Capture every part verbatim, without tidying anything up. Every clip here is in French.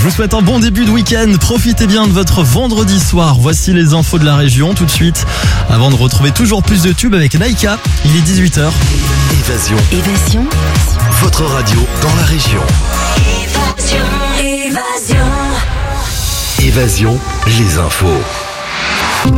vous souhaite un bon début de week-end. Profitez bien de votre vendredi soir. Voici les infos de la région tout de suite. Avant de retrouver toujours plus de tubes avec Naïka, il est dix-huit heures. Évasion. Évasion. Votre radio dans la région. Évasion. Évasion. Évasion, les infos.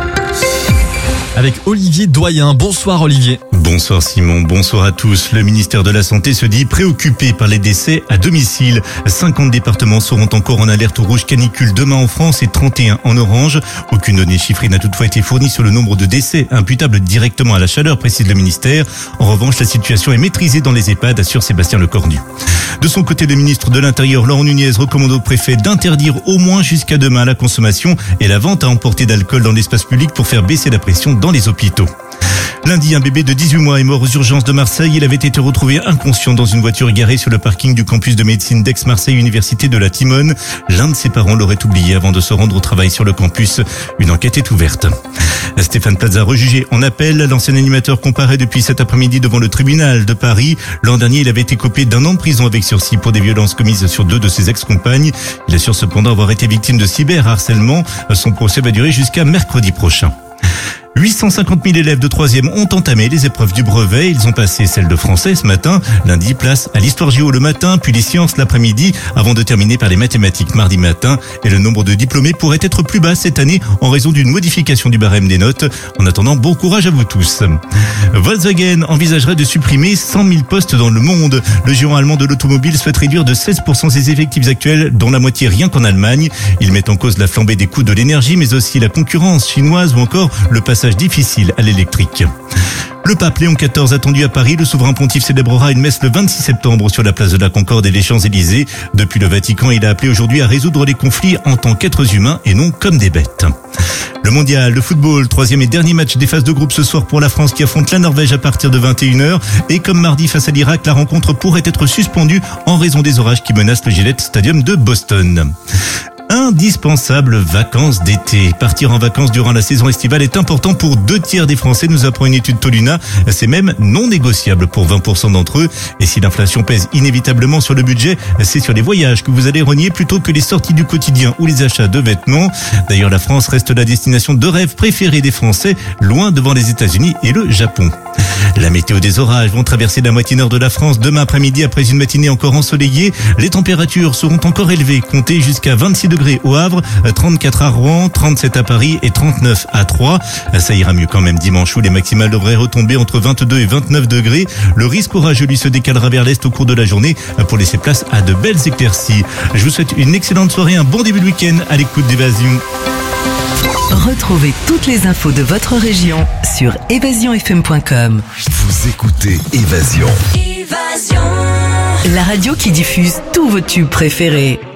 Avec Olivier Doyen. Bonsoir Olivier. Bonsoir Simon, bonsoir à tous. Le ministère de la Santé se dit préoccupé par les décès à domicile. cinquante départements seront encore en alerte rouge canicule demain en France et trente et un en orange. Aucune donnée chiffrée n'a toutefois été fournie sur le nombre de décès imputables directement à la chaleur, précise le ministère. En revanche, la situation est maîtrisée dans les EHPAD, assure Sébastien Lecornu. De son côté, le ministre de l'Intérieur, Laurent Nunez, recommande au préfet d'interdire au moins jusqu'à demain la consommation et la vente à emporter d'alcool dans l'espace public pour faire baisser la pression dans les hôpitaux. Lundi, un bébé de dix-huit mois est mort aux urgences de Marseille. Il avait été retrouvé inconscient dans une voiture garée sur le parking du campus de médecine d'Aix-Marseille Université de la Timone. L'un de ses parents l'aurait oublié avant de se rendre au travail sur le campus. Une enquête est ouverte. Stéphane Plaza rejugé en appel. L'ancien animateur comparaît depuis cet après-midi devant le tribunal de Paris. L'an dernier, il avait été copé d'un an de prison avec sursis pour des violences commises sur deux de ses ex-compagnes. Il assure cependant avoir été victime de cyberharcèlement. Son procès va durer jusqu'à mercredi prochain. huit cent cinquante mille élèves de troisième ont entamé les épreuves du brevet. Ils ont passé celle de français ce matin. Lundi, place à l'histoire géo le matin, puis les sciences l'après-midi, avant de terminer par les mathématiques mardi matin. Et le nombre de diplômés pourrait être plus bas cette année en raison d'une modification du barème des notes. En attendant, bon courage à vous tous. Volkswagen envisagerait de supprimer cent mille postes dans le monde. Le géant allemand de l'automobile souhaite réduire de seize pour cent ses effectifs actuels, dont la moitié rien qu'en Allemagne. Il met en cause la flambée des coûts de l'énergie, mais aussi la concurrence chinoise ou encore le passage difficile à l'électrique. Le pape Léon quatorze attendu à Paris, le souverain pontife célébrera une messe le vingt-six septembre sur la place de la Concorde et les Champs-Élysées. Depuis le Vatican, il a appelé aujourd'hui à résoudre les conflits en tant qu'êtres humains et non comme des bêtes. Le mondial de football, troisième et dernier match des phases de groupe ce soir pour la France qui affronte la Norvège à partir de vingt et une heures. Et comme mardi face à l'Irak, la rencontre pourrait être suspendue en raison des orages qui menacent le Gillette Stadium de Boston. Indispensables vacances d'été. Partir en vacances durant la saison estivale est important pour deux tiers des Français, nous apprend une étude Toluna. C'est même non négociable pour vingt pour cent d'entre eux. Et si l'inflation pèse inévitablement sur le budget, c'est sur les voyages que vous allez renier plutôt que les sorties du quotidien ou les achats de vêtements. D'ailleurs, la France reste la destination de rêve préférée des Français, loin devant les États-Unis et le Japon. La météo des orages vont traverser la moitié nord de la France demain après-midi après une matinée encore ensoleillée. Les températures seront encore élevées, comptez jusqu'à vingt-six degrés au Havre, trente-quatre à Rouen, trente-sept à Paris et trente-neuf à Troyes. Ça ira mieux quand même dimanche où les maximales devraient retomber entre vingt-deux et vingt-neuf degrés. Le risque orageux lui se décalera vers l'est au cours de la journée pour laisser place à de belles éclaircies. Je vous souhaite une excellente soirée, un bon début de week-end à l'écoute d'Évasion. Retrouvez toutes les infos de votre région sur évasion f m point com. Vous écoutez Évasion. Évasion. La radio qui diffuse tous vos tubes préférés.